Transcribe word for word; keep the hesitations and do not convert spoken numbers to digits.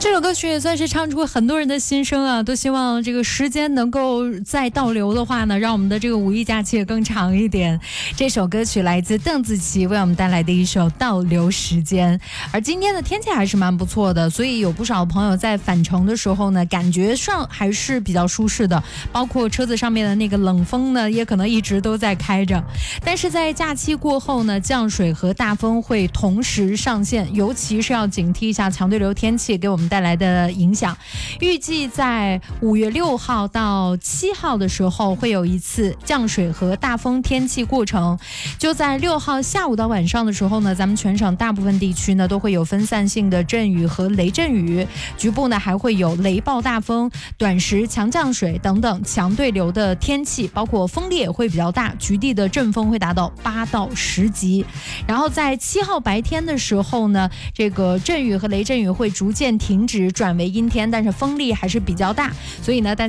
这首歌曲也算是唱出很多人的心声啊，都希望这个时间能够再倒流的话呢，让我们的这个五一假期也更长一点。这首歌曲来自邓紫棋为我们带来的一首《倒流时间》。而今天的天气还是蛮不错的，所以有不少朋友在返程的时候呢，感觉上还是比较舒适的，包括车子上面的那个冷风呢，也可能一直都在开着。但是在假期过后呢，降水和大风会同时上线，尤其是要警惕一下强对流天气给我们带来的影响。预计在五月六号到七号的时候会有一次降水和大风天气过程。就在六号下午到晚上的时候呢，咱们全省大部分地区呢都会有分散性的阵雨和雷阵雨，局部呢还会有雷暴大风、短时强降水等等强对流的天气，包括风力也会比较大，局地的阵风会达到八到十级。然后在七号白天的时候呢，这个阵雨和雷阵雨会逐渐停止，转为阴天，但是风力还是比较大，所以呢大家